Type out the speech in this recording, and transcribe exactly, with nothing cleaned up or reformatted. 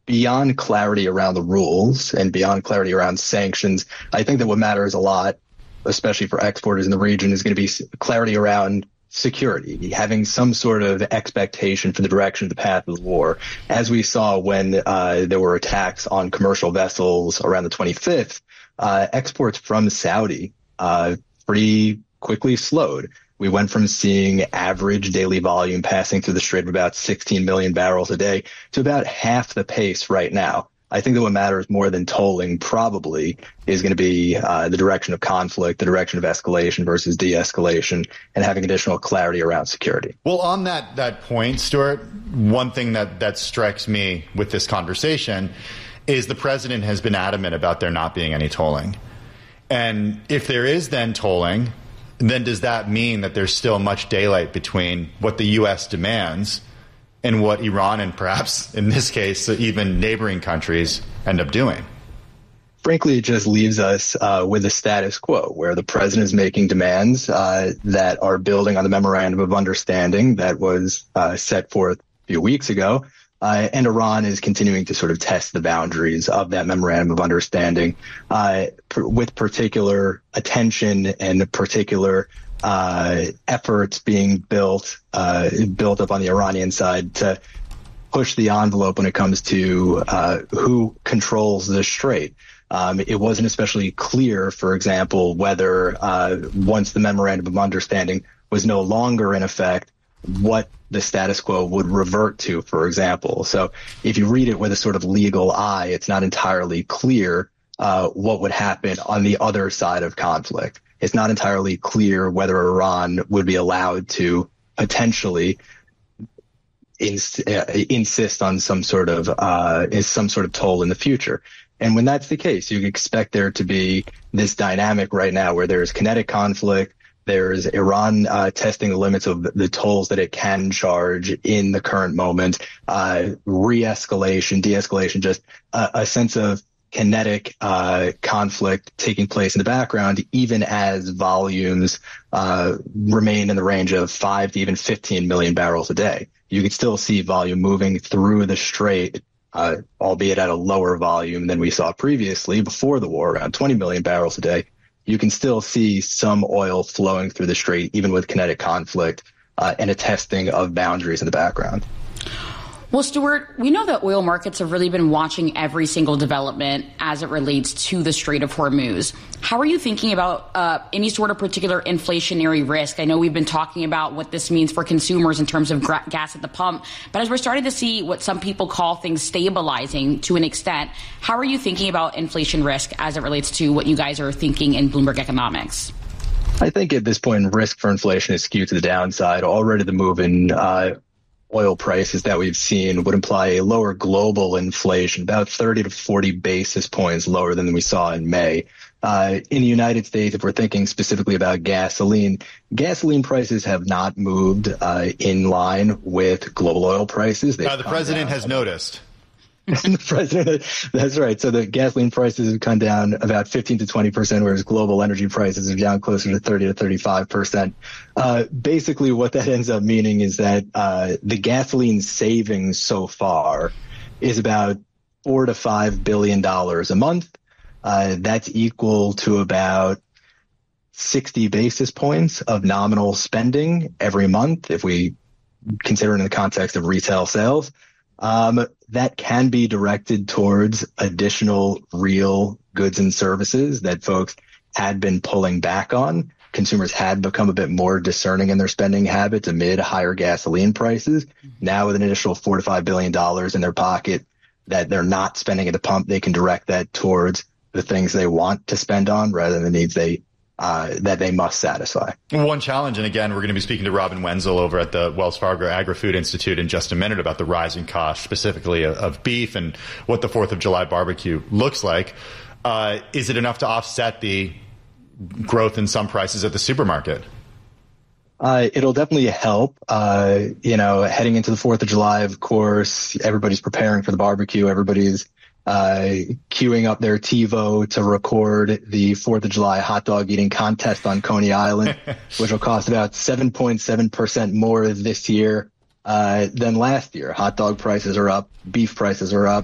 beyond clarity around the rules and beyond clarity around sanctions, I think that what matters a lot, especially for exporters in the region, is going to be clarity around security, having some sort of expectation for the direction of the path of the war. As we saw when uh, there were attacks on commercial vessels around the twenty-fifth, uh, exports from Saudi uh, pretty quickly slowed. We went from seeing average daily volume passing through the Strait of about sixteen million barrels a day to about half the pace right now. I think that what matters more than tolling probably is going to be uh, the direction of conflict, the direction of escalation versus de-escalation, and having additional clarity around security. Well, on that that point, Stuart, one thing that, that strikes me with this conversation is the president has been adamant about there not being any tolling. And if there is then tolling, then does that mean that there's still much daylight between what the U S demands and what Iran and perhaps, in this case, even neighboring countries end up doing? Frankly, it just leaves us uh, with a status quo where the president is making demands uh, that are building on the memorandum of understanding that was uh, set forth a few weeks ago. Uh, and Iran is continuing to sort of test the boundaries of that memorandum of understanding uh, per, with particular attention and particular uh, efforts being built, uh, built up on the Iranian side to push the envelope when it comes to uh, who controls the strait. Um, it wasn't especially clear, for example, whether uh, once the memorandum of understanding was no longer in effect, what the status quo would revert to, for example. So if you read it with a sort of legal eye, it's not entirely clear uh, what would happen on the other side of conflict. It's not entirely clear whether Iran would be allowed to potentially ins- uh, insist on some sort of uh, is some sort of toll in the future. And when that's the case, you expect there to be this dynamic right now where there's kinetic conflict. There's Iran uh, testing the limits of the tolls that it can charge in the current moment, uh, re-escalation, de-escalation, just a, a sense of kinetic uh, conflict taking place in the background, even as volumes uh, remain in the range of five to even fifteen million barrels a day. You could still see volume moving through the strait, uh, albeit at a lower volume than we saw previously before the war, around twenty million barrels a day. You can still see some oil flowing through the strait, even with kinetic conflict uh, and a testing of boundaries in the background. Well, Stuart, we know that oil markets have really been watching every single development as it relates to the Strait of Hormuz. How are you thinking about uh, any sort of particular inflationary risk? I know we've been talking about what this means for consumers in terms of gra- gas at the pump, but as we're starting to see what some people call things stabilizing to an extent, how are you thinking about inflation risk as it relates to what you guys are thinking in Bloomberg Economics? I think at this point, risk for inflation is skewed to the downside. Already the move in uh, oil prices that we've seen would imply a lower global inflation, about thirty to forty basis points lower than we saw in May. Uh, in the United States, if we're thinking specifically about gasoline, gasoline prices have not moved uh, in line with global oil prices. Uh, the president has noticed. the president, that's right. So the gasoline prices have come down about fifteen to twenty percent, whereas global energy prices are down closer to thirty to thirty-five percent. Uh, basically what that ends up meaning is that, uh, the gasoline savings so far is about four to five billion dollars a month. Uh, that's equal to about sixty basis points of nominal spending every month, if we consider it in the context of retail sales. Um, that can be directed towards additional real goods and services that folks had been pulling back on. Consumers had become a bit more discerning in their spending habits amid higher gasoline prices. Now with an additional four to five billion dollars in their pocket that they're not spending at the pump, they can direct that towards the things they want to spend on rather than the needs they Uh, that they must satisfy. One challenge, and again, we're going to be speaking to Robin Wenzel over at the Wells Fargo Agri-Food Institute in just a minute about the rising cost, specifically of, of beef and what the fourth of July barbecue looks like. Uh, is it enough to offset the growth in some prices at the supermarket? Uh, it'll definitely help. Uh, you know, heading into the fourth of July, of course, everybody's preparing for the barbecue. Everybody's uh, queuing up their TiVo to record the fourth of July hot dog eating contest on Coney Island, which will cost about seven point seven percent more this year uh, than last year. Hot dog prices are up. Beef prices are up.